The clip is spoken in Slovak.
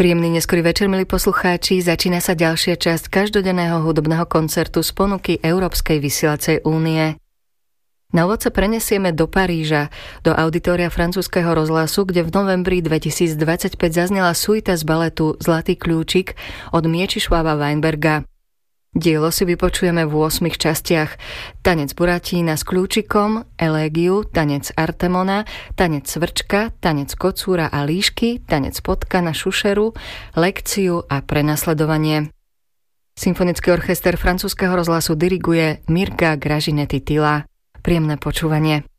Príjemný neskorý večer, milí poslucháči. Začína sa ďalšia časť každodenného hudobného koncertu z ponuky Európskej vysielacej únie. Na úvod sa prenesieme do Paríža, do auditória francúzskeho rozhlasu, kde v novembri 2025 zaznela suita z baletu Zlatý kľúčik od Mieczyslawa Weinberga. Dielo si vypočujeme v 8 častiach. Tanec Buratína s kľúčikom, Elégiu, tanec Artemona, tanec Svrčka, tanec Kocúra a líšky, tanec Potkana Šušeru, lekciu a prenasledovanie. Symfonický orchester francúzskeho rozhlasu diriguje Mirka Gražinetti Tilla. Príjemné počúvanie.